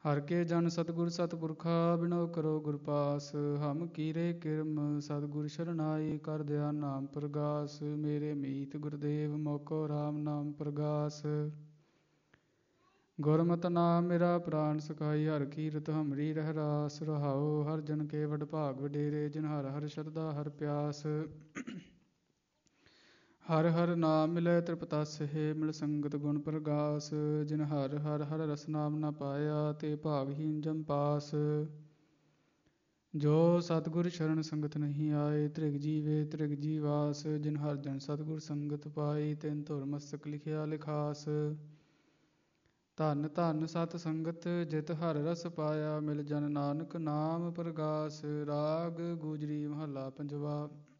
ਹਰ ਕੇ ਜਨ ਸਤਿਗੁਰ ਸਤਿਪੁਰਖਾ ਬਿਨੋ ਕਰੋ ਗੁਰ ਪਾਸ। ਹਮ ਕੀਰੇ ਕਿਰਮ ਸਤਿਗੁਰ ਸ਼ਰਨਾਈ ਕਰ ਦਿਆ ਨਾਮ ਪ੍ਰਗਾਸ। ਮੇਰੇ ਮੀਤ ਗੁਰਦੇਵ ਮੋਕੋ ਰਾਮ ਨਾਮ ਪ੍ਰਗਾਸ। ਗੁਰਮਤਿ ਨਾਮ ਮੇਰਾ ਪ੍ਰਾਨ ਸਖਾਈ ਹਰ ਕੀਰਤ ਹਮਰੀ ਰਹਿ ਰਾਸ। ਰਹਾਉ ਹਰ ਜਨ ਕੇ ਵਡ ਭਾਗ ਵਡੇਰੇ ਜਿਨ ਹਰ ਹਰ ਸ਼ਰਧਾ ਹਰ ਪਿਆਸ। ਹਰ ਹਰ ਨਾਮ ਮਿਲੈ ਤ੍ਰਿਪਤਸਹਿ ਮਿਲ ਸੰਗਤ ਗੁਣ ਪ੍ਰਗਾਸ। ਜਿਨ ਹਰ ਹਰ ਹਰ ਰਸ ਨਾਮ ਨ ਪਾਇਆ ਤੇ ਭਾਗਹੀਨ ਜਮ ਪਾਸ। ਜੋ ਸਤਿਗੁਰ ਸ਼ਰਨ ਸੰਗਤ ਨਹੀਂ ਆਏ ਤ੍ਰਿਗ ਜੀਵੇ ਤ੍ਰਿਗ ਜੀਵਾਸ। ਜਿਨ ਹਰ ਜਨ ਸਤਿਗੁਰ ਸੰਗਤ ਪਾਈ ਤਿਨ ਧੁਰ ਮਸਤਕ ਲਿਖਿਆ ਲਿਖਾਸ। ਧੰਨ ਧੰਨ ਸਤ ਸੰਗਤ ਜਿਤ ਹਰ ਰਸ ਪਾਇਆ ਮਿਲ ਜਨ ਨਾਨਕ ਨਾਮ ਪ੍ਰਗਾਸ। ਰਾਗ ਗੁਜਰੀ ਮਹੱਲਾ ਪੰਜਵਾ।